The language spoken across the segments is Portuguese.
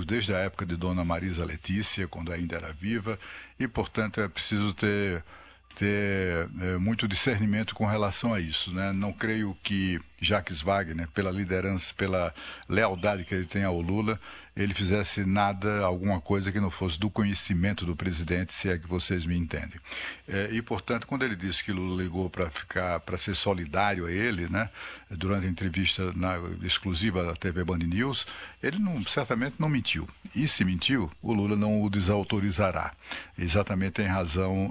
desde a época de Dona Marisa Letícia, quando ainda era viva, e, portanto, é preciso ter muito discernimento com relação a isso, né? Não creio que Jacques Wagner, pela liderança, pela lealdade que ele tem ao Lula, ele fizesse nada, alguma coisa que não fosse do conhecimento do presidente, se é que vocês me entendem. E, portanto, quando ele disse que Lula ligou para ser solidário a ele, né, durante a entrevista exclusiva da TV Band News, ele certamente não mentiu. E se mentiu, o Lula não o desautorizará. Exatamente em razão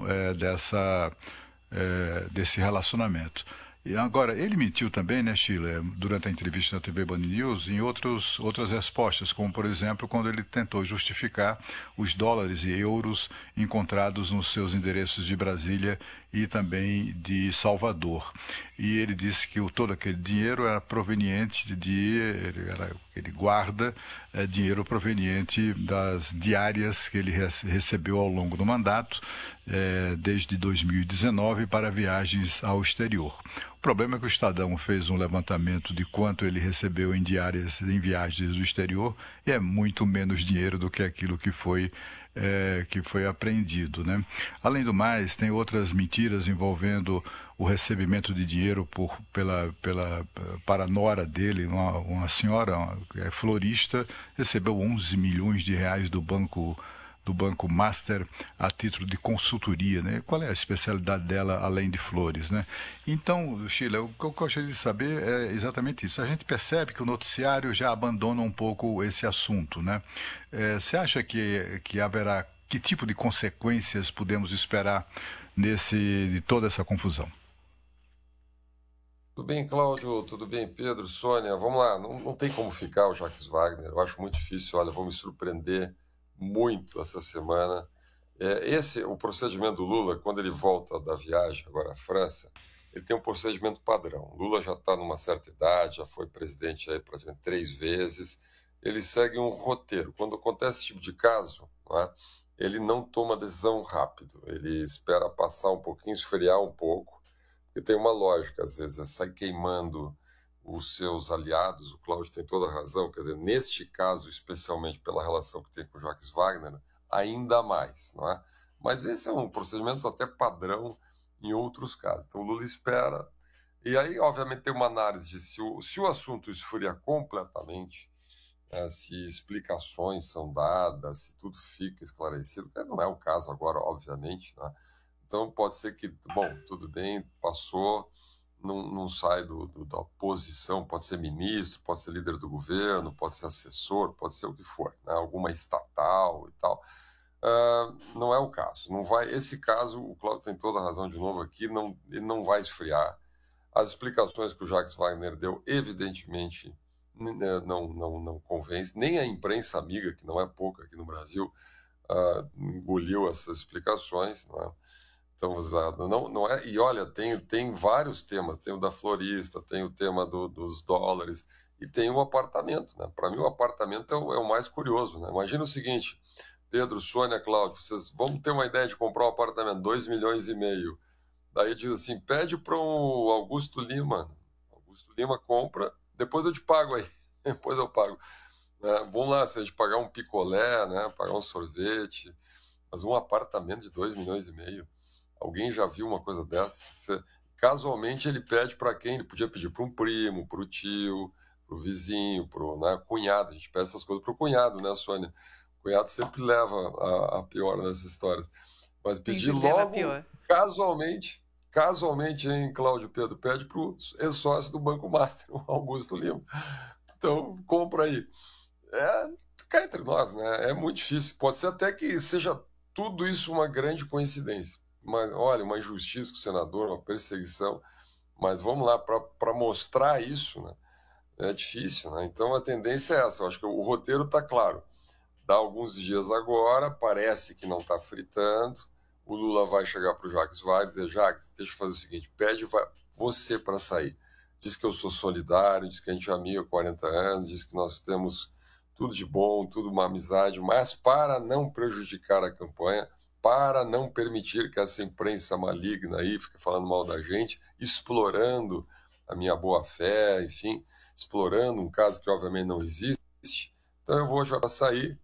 desse relacionamento. E agora, ele mentiu também, né, Sheila, durante a entrevista na TV Band News, em outras respostas, como, por exemplo, quando ele tentou justificar os dólares e euros encontrados nos seus endereços de Brasília e também de Salvador. E ele disse que todo aquele dinheiro era proveniente ele guarda dinheiro proveniente das diárias que ele recebeu ao longo do mandato, desde 2019, para viagens ao exterior. O problema é que o Estadão fez um levantamento de quanto ele recebeu em diárias em viagens do exterior e é muito menos dinheiro do que aquilo que foi apreendido, né? Além do mais, tem outras mentiras envolvendo o recebimento de dinheiro para a nora dele, uma senhora florista, recebeu 11 milhões de reais do Banco Master a título de consultoria, né? Qual é a especialidade dela além de flores, né? Então, Sheila, o que eu gostaria de saber é exatamente isso. A gente percebe que o noticiário já abandona um pouco esse assunto, né? Você acha que haverá, que tipo de consequências podemos esperar de toda essa confusão? Tudo bem, Cláudio? Tudo bem, Pedro, Sônia? Vamos lá, não tem como ficar o Jacques Wagner, eu acho muito difícil, olha, vou me surpreender muito essa semana. O procedimento do Lula, quando ele volta da viagem agora à França, ele tem um procedimento padrão. Lula já está numa certa idade, já foi presidente aí praticamente 3 vezes, ele segue um roteiro. Quando acontece esse tipo de caso, não é, ele não toma decisão rápido, ele espera passar um pouquinho, esfriar um pouco, e tem uma lógica, às vezes, sai queimando os seus aliados, o Cláudio tem toda a razão, quer dizer, neste caso, especialmente pela relação que tem com o Jacques Wagner, ainda mais, não é? Mas esse é um procedimento até padrão em outros casos. Então, o Lula espera, e aí, obviamente, tem uma análise de se o assunto esfriar completamente, se explicações são dadas, se tudo fica esclarecido, que não é o caso agora, obviamente, né? Então pode ser que, bom, tudo bem, passou, não sai da posição, pode ser ministro, pode ser líder do governo, pode ser assessor, pode ser o que for, né? Alguma estatal e tal. Não é o caso. Não vai, esse caso, o Cláudio tem toda a razão de novo aqui, ele não vai esfriar. As explicações que o Jacques Wagner deu, evidentemente, não convence, nem a imprensa amiga, que não é pouca aqui no Brasil, engoliu essas explicações, não é? Então, não é. E olha, tem vários temas. Tem o da florista, tem o tema dos dólares e tem o apartamento, né? Para mim, o apartamento é o mais curioso, né? Imagina o seguinte, Pedro, Sônia, Cláudio, vocês vão ter uma ideia de comprar um apartamento, 2,5 milhões. Daí diz assim, pede para o Augusto Lima. Augusto Lima compra, depois eu te pago aí. Depois eu pago. Vamos lá, se a gente pagar um picolé, né? Pagar um sorvete, mas um apartamento de 2,5 milhões. Alguém já viu uma coisa dessa? Casualmente ele pede para quem? Ele podia pedir para um primo, para o tio, para o vizinho, para o, né, cunhado. A gente pede essas coisas para o cunhado, né, Sônia? O cunhado sempre leva a pior nessas histórias. Mas pedir Sempre leva a logo, pior. casualmente, hein, Cláudio Pedro, pede para o ex-sócio do Banco Master, o Augusto Lima. Então, compra aí. Cá entre nós, né? É muito difícil. Pode ser até que seja tudo isso uma grande coincidência. Mas, olha, uma injustiça com o senador, uma perseguição. Mas vamos lá, para mostrar isso, né? É difícil, né? Então a tendência é essa. Eu acho que o roteiro está claro. Dá alguns dias agora, parece que não está fritando. O Lula vai chegar para o Jacques Wagner e dizer: Jacques, deixa eu fazer o seguinte, pede você para sair. Diz que eu sou solidário, diz que a gente é amigo há 40 anos, diz que nós temos tudo de bom, tudo uma amizade, mas para não prejudicar a campanha, para não permitir que essa imprensa maligna aí fique falando mal da gente, explorando a minha boa-fé, enfim, explorando um caso que obviamente não existe. Então eu vou já sair,